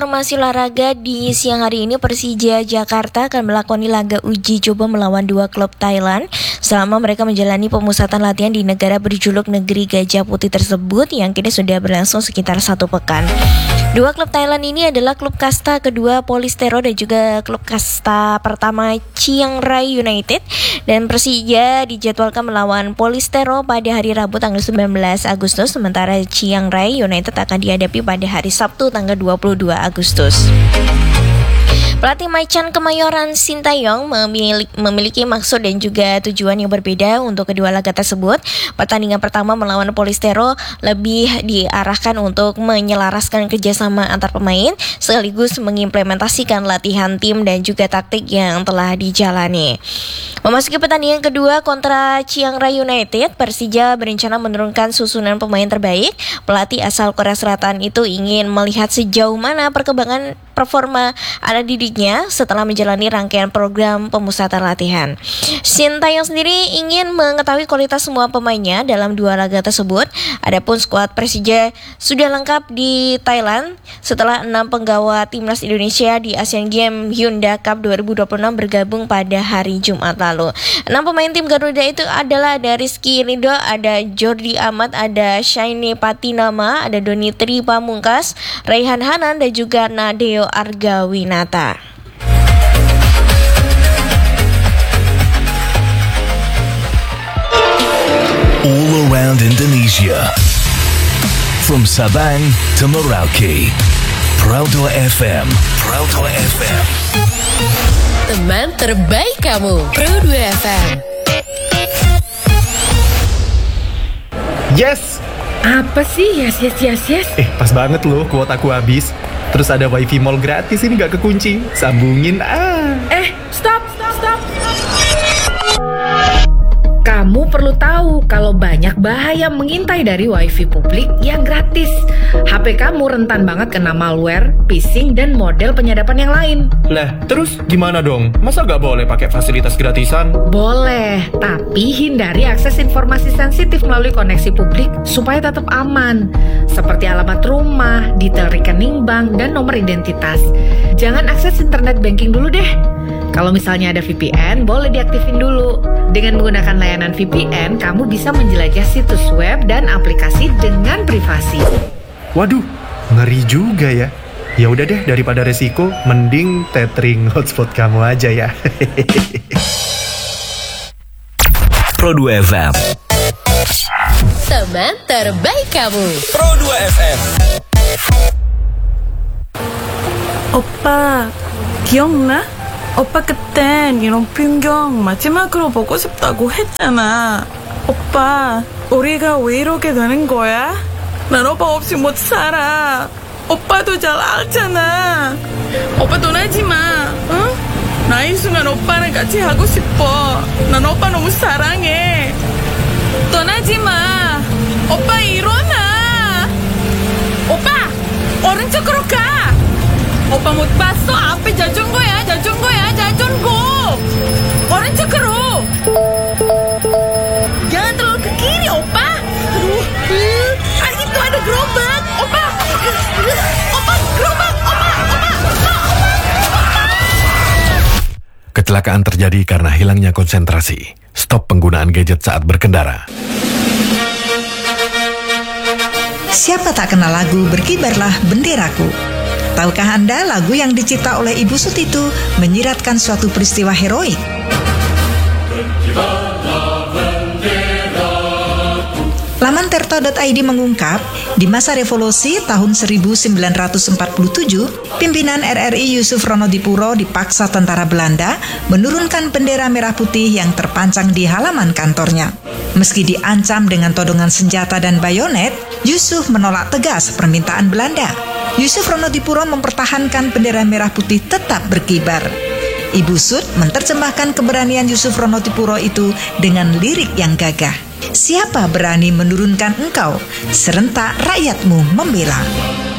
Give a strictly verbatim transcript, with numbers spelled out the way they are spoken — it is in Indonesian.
Informasi olahraga di siang hari ini, Persija Jakarta akan melakoni laga uji coba melawan dua klub Thailand selama mereka menjalani pemusatan latihan di negara berjuluk Negeri Gajah Putih tersebut yang kini sudah berlangsung sekitar satu pekan. Dua klub Thailand ini adalah klub kasta kedua Polistero dan juga klub kasta pertama Chiang Rai United, dan Persija dijadwalkan melawan Polistero pada hari Rabu tanggal sembilan belas Agustus, sementara Chiang Rai United akan dihadapi pada hari Sabtu tanggal dua puluh dua Agustus. Pelatih Macan Kemayoran Sintayong memiliki, memiliki maksud dan juga tujuan yang berbeda untuk kedua laga tersebut. Pertandingan pertama melawan Polistero lebih diarahkan untuk menyelaraskan kerjasama antar pemain sekaligus mengimplementasikan latihan tim dan juga taktik yang telah dijalani. Memasuki pertandingan kedua kontra Chiang Rai United, Persija berencana menurunkan susunan pemain terbaik. Pelatih asal Korea Selatan itu ingin melihat sejauh mana perkembangan performa anak didiknya setelah menjalani rangkaian program pemusatan latihan. Sintayong sendiri ingin mengetahui kualitas semua pemainnya dalam dua laga tersebut. Adapun skuad Persija sudah lengkap di Thailand setelah enam penggawa timnas Indonesia di Asian Games Hyundai Cup dua ribu dua puluh enam bergabung pada hari Jumat lalu. Enam pemain tim Garuda itu adalah ada Rizky Ridho, ada Jordi Amat, ada Shaini Patinama, ada Donitri Pamungkas, Raihan Hanan, dan juga Nadeo Argawinata. All around Indonesia, from Sabang to Merauke, Proudhoi F M, Proudhoi F M. Teman terbaik kamu, Proudhoi F M. Yes! Apa sih yes yes yes yes? Eh, pas banget loh, kuotaku habis. Terus ada wifi mall gratis, ini gak kekunci. Sambungin ah. Eh, stop, stop, stop. Kamu perlu tahu kalau banyak bahaya mengintai dari wifi publik yang gratis. H P kamu rentan banget kena malware, phishing, dan model penyadapan yang lain. Lah, terus gimana dong? Masa gak boleh pakai fasilitas gratisan? Boleh, tapi hindari akses informasi sensitif melalui koneksi publik supaya tetap aman. Seperti alamat rumah, detail rekening bank, dan nomor identitas. Jangan akses internet banking dulu deh. Kalau misalnya ada V P N, boleh diaktifin dulu. Dengan menggunakan layanan V P N, kamu bisa menjelajah situs web dan aplikasi dengan privasi. Waduh, ngeri juga ya. Ya udah deh, daripada resiko, mending tethering hotspot kamu aja ya. Proudhoi F M. Teman terbaik kamu, Proudhoi F M. 오빠, 기억나? 오빠 그땐 이런 풍경 마지막으로 보고 싶다고 했잖아. 오빠, 우리가 왜 이러게 되는 거야? 난 오빠 없이 못 살아. 오빠도 잘 알잖아. 오빠 떠나지 마, 응? 나 이 순간 오빠랑 같이 하고 싶어. 난 오빠 너무 사랑해. 떠나지 마. 오빠 일어나. 오빠, 오른쪽으로 가. 오빠 못 봤어? 앞에 자전거야, 자전거야, 자전거. 오른쪽으로. Jangan terlalu ke kiri, opa. Aduh, uh, ah, itu ada gerobak, opa. Opa, gerobak, opa, opa, opa, opa. Kecelakaan terjadi karena hilangnya konsentrasi. Stop penggunaan gadget saat berkendara. Siapa tak kenal lagu Berkibarlah Benderaku? Tahukah Anda lagu yang dicipta oleh Ibu Sut itu menyiratkan suatu peristiwa heroik? Laman tirta dot i d mengungkap, di masa revolusi tahun seribu sembilan ratus empat puluh tujuh, pimpinan R R I Yusuf Ronodipuro dipaksa tentara Belanda menurunkan bendera merah putih yang terpancang di halaman kantornya. Meski diancam dengan todongan senjata dan bayonet, Yusuf menolak tegas permintaan Belanda. Yusuf Ronodipuro mempertahankan bendera merah putih tetap berkibar. Ibu Sut menerjemahkan keberanian Yusuf Ronodipuro itu dengan lirik yang gagah. Siapa berani menurunkan engkau? Serentak rakyatmu membela.